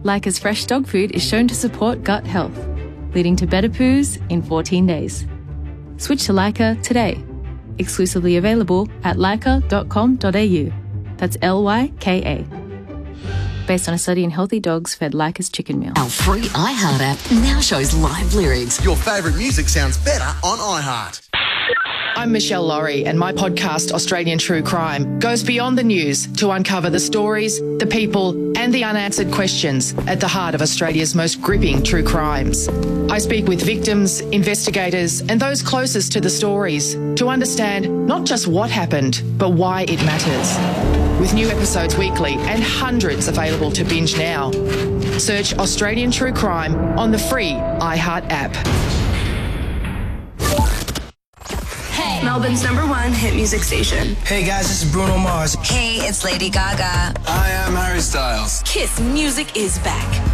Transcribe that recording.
Leica's fresh dog food is shown to support gut health, leading to better poos in 14 days. Switch to Leica today. Exclusively available at leica.com.au. That's Lyka. Based on a study in healthy dogs fed Leica's chicken meal. Our free iHeart app now shows live lyrics. Your favourite music sounds better on iHeart. I'm Michelle Laurie, and my podcast, Australian True Crime, goes beyond the news to uncover the stories, the people, and the unanswered questions at the heart of Australia's most gripping true crimes. I speak with victims, investigators, and those closest to the stories to understand not just what happened, but why it matters. With new episodes weekly and hundreds available to binge now. Search Australian True Crime on the free iHeart app. Melbourne's #1 hit music station. Hey guys, this is Bruno Mars. Hey, it's Lady Gaga. I am Harry Styles. Kiss Music is back.